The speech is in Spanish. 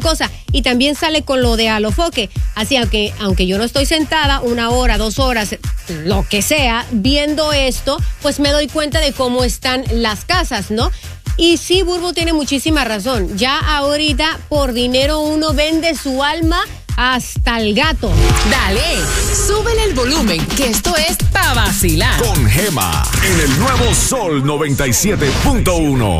cosa. Y también sale con lo de Alofoque. Así que, aunque yo no estoy sentada 1 hora, 2 horas, lo que sea, viendo esto, pues me doy cuenta de cómo están las casas, ¿no? Y sí, Burbu tiene muchísima razón. Ya ahorita por dinero uno vende su alma hasta el gato. Dale, súbele el volumen, que esto es pa' vacilar. Con Gema, en el nuevo Sol 97.1.